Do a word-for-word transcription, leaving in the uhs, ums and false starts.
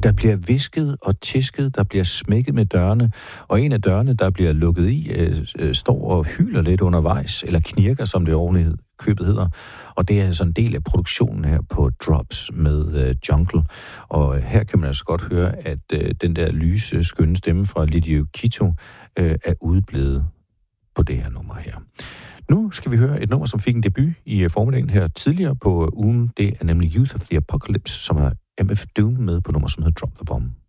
Der bliver visket og tisket, der bliver smækket med dørene, og en af dørene, der bliver lukket i, øh, øh, står og hyler lidt undervejs, eller knirker, som det ordentligt købet hedder. Og det er altså en del af produktionen her på Drops med øh, Jungle. Og øh, her kan man altså godt høre, at øh, den der lyse, skønne stemme fra Lidio Quito øh, er udeblevet på det her nummer her. Nu skal vi høre et nummer, som fik en debut i øh, formiddagen her tidligere på ugen. Det er nemlig Youth of the Apocalypse, som er M F Doom med på nummer, som hedder Drop the Bomb.